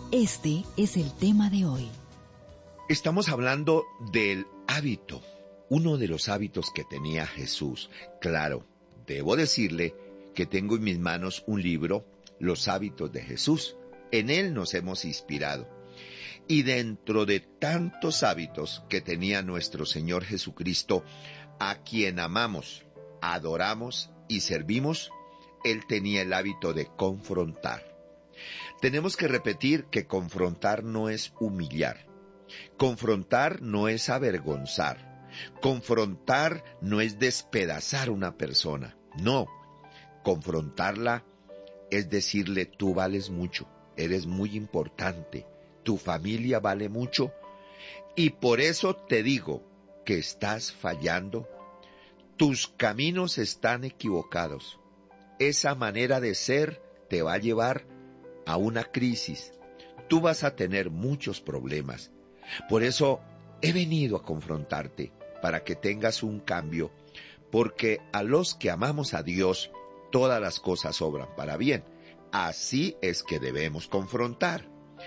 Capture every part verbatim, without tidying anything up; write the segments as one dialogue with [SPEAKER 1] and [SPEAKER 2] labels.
[SPEAKER 1] Este es el tema de hoy.
[SPEAKER 2] Estamos hablando del hábito, uno de los hábitos que tenía Jesús. Claro, debo decirle que tengo en mis manos un libro, Los hábitos de Jesús. En él nos hemos inspirado. Y dentro de tantos hábitos que tenía nuestro Señor Jesucristo, a quien amamos, adoramos y servimos, Él tenía el hábito de confrontar. Tenemos que repetir que confrontar no es humillar. Confrontar no es avergonzar. Confrontar no es despedazar a una persona. No, confrontarla es decirle: tú vales mucho, eres muy importante, tu familia vale mucho, y por eso te digo que estás fallando, tus caminos están equivocados. Esa manera de ser te va a llevar a una crisis. Tú vas a tener muchos problemas. Por eso he venido a confrontarte, para que tengas un cambio, porque a los que amamos a Dios, todas las cosas obran para bien. Así es que debemos confrontar.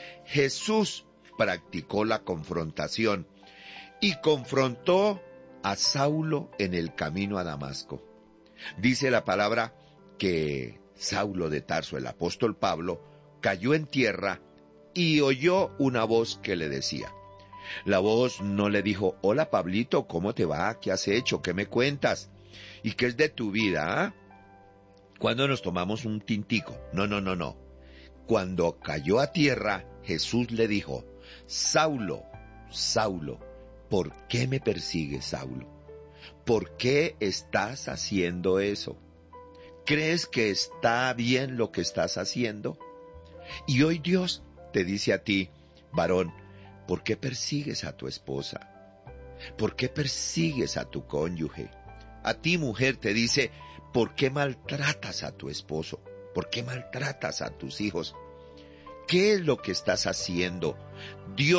[SPEAKER 2] Jesús practicó la confrontación y confrontó a Saulo en el camino a Damasco. Dice la palabra que Saulo de Tarso, el apóstol Pablo, cayó en tierra y oyó una voz que le decía. La voz no le dijo: hola Pablito, ¿cómo te va? ¿Qué has hecho? ¿Qué me cuentas? ¿Y qué es de tu vida? ¿Ah? ¿Cuándo nos tomamos un tintico? No, no, no, no. Cuando cayó a tierra, Jesús le dijo: Saulo, Saulo, ¿por qué me persigues, Saulo? ¿Por qué estás haciendo eso? ¿Crees que está bien lo que estás haciendo? Y hoy Dios te dice a ti: varón, ¿por qué persigues a tu esposa? ¿Por qué persigues a tu cónyuge? A ti, mujer, te dice: ¿por qué maltratas a tu esposo? ¿Por qué maltratas a tus hijos? ¿Qué es lo que estás haciendo? Dios